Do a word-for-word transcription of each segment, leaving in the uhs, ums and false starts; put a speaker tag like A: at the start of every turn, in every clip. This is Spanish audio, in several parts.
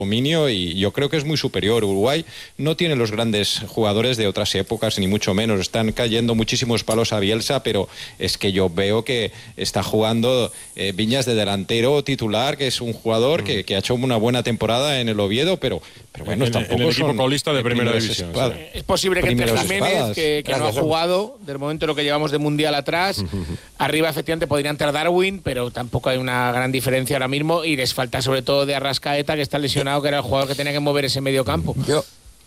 A: dominio y yo creo que es muy superior. Uruguay no tiene los grandes jugadores de otras épocas, ni mucho menos. Están cayendo muchísimos palos a Bielsa, pero es que yo veo que está jugando eh, Viñas de delantero titular, que es un jugador mm. que, que ha hecho una buena temporada en el Oviedo, pero, pero bueno,
B: en,
A: tampoco
B: en el equipo
A: son
B: colista de primera división.
A: Sí.
C: Es posible que entre Jiménez, que, que no ha jugado, del momento lo que llevamos de Mundial atrás, arriba efectivamente podría entrar Darwin, pero tampoco hay una gran diferencia ahora mismo y les falta sobre todo de Arrascaeta, que está lesionado, que era el jugador que tenía que mover ese medio campo.
D: Yo,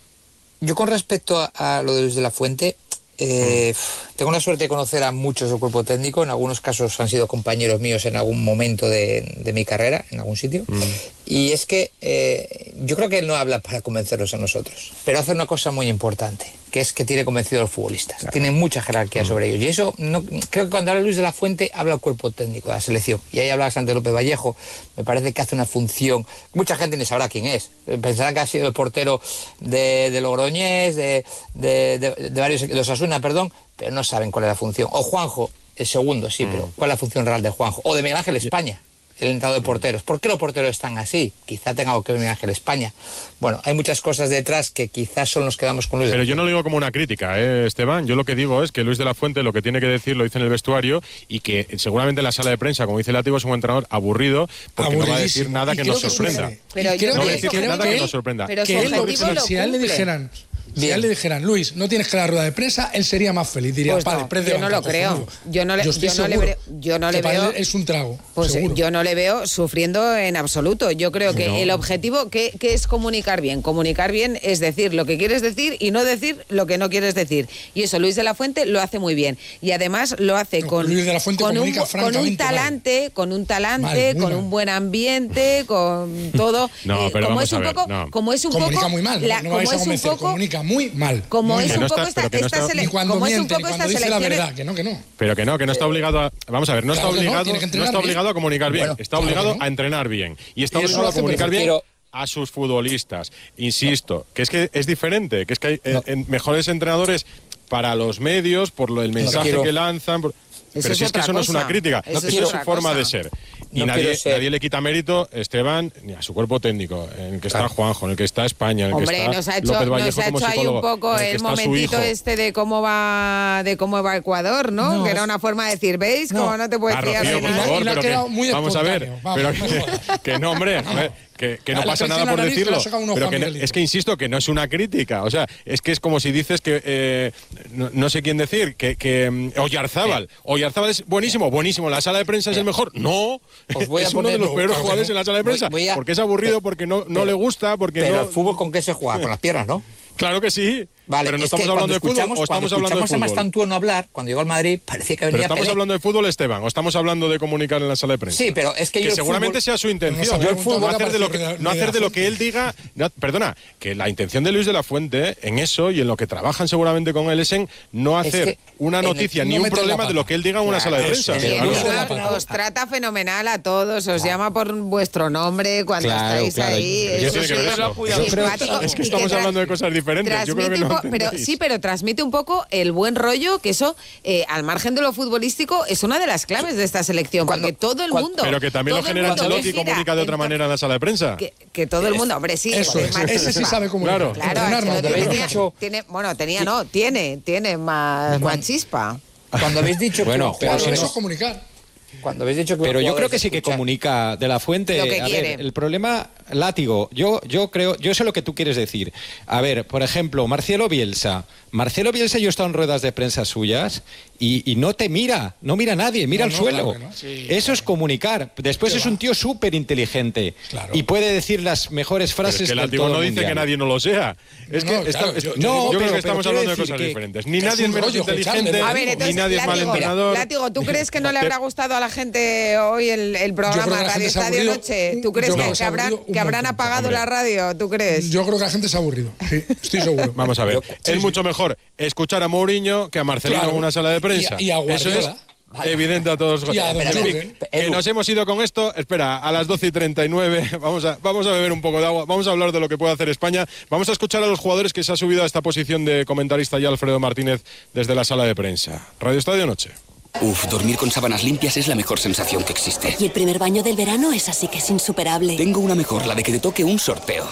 D: yo con respecto a, a lo de Luis de la Fuente, eh, tengo la suerte de conocer a muchos del cuerpo técnico, en algunos casos han sido compañeros míos en algún momento de, de mi carrera, en algún sitio, mm. y es que eh, yo creo que él no habla para convencerlos a nosotros, pero hace una cosa muy importante, que es que tiene convencido a los futbolistas, claro. Tiene mucha jerarquía mm. sobre ellos, y eso no, creo que cuando habla Luis de la Fuente habla el cuerpo técnico de la selección, y ahí hablaba Santos López Vallejo, me parece que hace una función, mucha gente ni sabrá quién es, pensará que ha sido el portero de, de Logroñés, de, de, de, de varios, de Osasuna, perdón, pero no saben cuál es la función. O Juanjo, el segundo, sí, mm. pero ¿cuál es la función real de Juanjo? O de Miguel Ángel España, el entrenador de porteros. ¿Por qué los porteros están así? Quizá tenga algo que ver Miguel Ángel España. Bueno, hay muchas cosas detrás que quizás son los que damos con Luis.
B: Pero yo no lo digo como una crítica, ¿eh, Esteban? Yo lo que digo es que Luis de la Fuente lo que tiene que decir lo dice en el vestuario y que seguramente en la sala de prensa, como dice Látigo, es un entrenador aburrido porque no va a decir nada que nos sorprenda.
E: Pero yo
B: no va a
E: que,
B: decir
E: creo
B: nada
E: que,
B: que nos sorprenda.
E: Pero
F: que él,
E: lo,
F: si, si a él le dijeran... Si a él le dijeran, Luis, no tienes que dar rueda de prensa, él sería más feliz. Diría,
E: pues
F: vale,
E: no,
F: prende
E: yo no lo creo. Yo no le, yo yo no le veo. Yo no le veo.
F: Es un trago.
E: Pues
F: seguro.
E: Yo no le veo sufriendo en absoluto. Yo creo que no. El objetivo, ¿qué, ¿qué es comunicar bien? Comunicar bien es decir lo que quieres decir y no decir lo que no quieres decir. Y eso Luis de la Fuente lo hace muy bien. Y además lo hace no, con,
F: Luis de la Fuente
E: con, un,
F: con
E: un talante, mal. con un talante,
F: mal,
E: con
F: mal.
E: un buen ambiente, con todo.
B: No,
E: eh,
B: pero
E: como
B: vamos
E: es un
B: a ver,
E: poco,
B: no.
E: como es un
F: comunica
E: poco,
F: muy mal.
E: La,
F: no
E: como
F: vais a
E: es
F: convencer,
E: un poco,
F: comunica muy mal.
E: Como
F: muy
E: es
F: mal.
E: un poco
B: no está,
E: esta,
B: no
E: esta
B: está,
E: selección.
F: Ni cuando
E: como
F: miente,
E: es un poco
F: ni cuando
E: esta
F: dice la
E: selección.
F: verdad, que no, que no.
B: Pero que no, que no está obligado a... Vamos a ver, no
F: claro
B: está obligado,
F: no,
B: no está obligado a comunicar bien,
F: bueno,
B: está
F: claro
B: obligado
F: no.
B: a entrenar bien. Y está
F: y
B: obligado a comunicar bien
D: pero...
B: a sus futbolistas. Insisto, no. que es que es diferente, que es que hay no. eh, mejores entrenadores para los medios, por lo, el mensaje no que lanzan... Por... Pero si es, es que eso cosa. no es una crítica, eso, eso es su forma cosa. de ser. Y no nadie, nadie le quita mérito, Esteban, ni a su cuerpo técnico, en el que
F: claro.
B: está Juanjo, en el que está España, en el
E: Hombre,
B: que está
E: nos ha hecho,
B: López Vallejo
E: nos ha
B: como
E: hecho ahí un poco el,
B: el
E: momentito este de cómo va de cómo va Ecuador, ¿no? no que era una forma de decir, ¿veis?
F: No.
E: Cómo no te puedes fiar
B: Rocío,
E: de
B: por
E: nada.
B: favor,
F: y la, y la
B: pero que,
F: muy
B: vamos a ver, pero que, que no, hombre, a ver, que, que no
F: la
B: pasa nada por decirlo, pero que no,
F: Miguelito.
B: es que insisto que no es una crítica, o sea, es que es como si dices que eh, no, no sé quién decir, que, que um, Oyarzábal, Oyarzábal es buenísimo, buenísimo, la sala de prensa es el mejor, no, es uno de los peores jugadores en la sala de prensa, voy, voy a, porque es aburrido, porque no, no pero, le gusta, porque
D: pero
B: no...
D: el fútbol ¿con qué se juega? Con las piernas, ¿no?
B: Claro que sí,
D: vale,
B: pero no
D: es
B: estamos
D: que
B: hablando de fútbol o estamos hablando de fútbol.
D: a Mastantuono hablar, cuando llegó al Madrid, parecía que venía
B: pero estamos
D: Pelé.
B: hablando de fútbol, Esteban, o estamos hablando de comunicar en la sala de prensa.
D: Sí, pero es que,
B: que
D: yo
B: seguramente
D: fútbol,
B: sea su intención.
D: No, yo el fútbol
B: no hacer de lo que, no hacer de lo que él diga, no, perdona, que la intención de Luis de la Fuente en eso y en lo que trabajan seguramente con él es en no hacer es una noticia el, ni un problema de lo que él diga en una claro, sala de prensa.
E: Sí, claro. Os trata fenomenal a todos, os claro. llama por vuestro nombre cuando
A: claro,
E: estáis
A: claro.
E: ahí.
B: Eso es simpático. Es que estamos hablando de cosas diferentes. Yo creo que no
E: pero sí, pero transmite un poco el buen rollo, que eso, eh, al margen de lo futbolístico, es una de las claves de esta selección, porque cuando, todo el mundo...
B: Pero que también lo genera Ancelotti y comunica de otra manera en la sala de prensa.
E: Que, que todo el mundo, hombre, sí.
F: Eso,
E: es,
F: ese sí sabe comunicar.
B: Claro,
E: claro Ancelotti tenía, tiene, bueno, tenía sí. no, tiene, tiene más, más chispa.
D: Cuando habéis dicho
A: bueno,
D: que...
A: pero
F: si
A: no
F: eso es comunicar.
D: Cuando habéis dicho que
A: pero yo creo que sí que comunica de la Fuente.
E: Lo que
A: a
E: quiere.
A: ver, el problema, Látigo, yo, yo creo, yo sé lo que tú quieres decir. A ver, por ejemplo, Marcelo Bielsa. Marcelo Bielsa, yo he estado en ruedas de prensa suyas y, y no te mira, no mira a nadie, mira
F: no,
A: al
F: no,
A: suelo.
F: Claro no. sí,
A: Eso
F: claro.
A: es comunicar. Después es
F: va?
A: un tío súper inteligente
F: claro.
A: y puede decir las mejores frases
B: pero es que el
A: del
B: Látigo
A: todo
B: no dice
A: mundial.
B: que nadie no lo sea. Es
F: no,
B: que
F: no,
B: está,
F: claro,
B: es,
F: yo,
B: yo,
A: no,
B: yo
A: pero,
B: creo que estamos hablando de cosas
A: que,
B: diferentes. Ni nadie
F: es
B: es menos
F: rollo,
B: inteligente,
E: a ver, entonces,
B: ni nadie es mal
E: Látigo,
B: entrenador.
E: Látigo, ¿tú crees que no le habrá gustado a la gente hoy el, el programa Radio Estadio Noche? ¿Tú crees que, que habrán, que habrán apagado la radio? ¿Tú crees?
F: Yo creo que la gente se ha aburrido. Sí, estoy seguro.
B: Vamos a ver, sí, es sí. mucho mejor escuchar a Mourinho que a Marcelino claro. en una sala de prensa.
F: Y, y a
B: Eso es evidente a todos.
F: Y a
B: que, que nos hemos ido con esto. Espera, a las doce y treinta y nueve vamos a, vamos a beber un poco de agua, vamos a hablar de lo que puede hacer España. Vamos a escuchar a los jugadores que se ha subido a esta posición de comentarista ya Alfredo Martínez desde la sala de prensa. Radio Estadio Noche.
G: Uf, dormir con sábanas limpias es la mejor sensación que existe.
H: Y el primer baño del verano es así que es insuperable.
G: Tengo una mejor, la de que te toque un sorteo.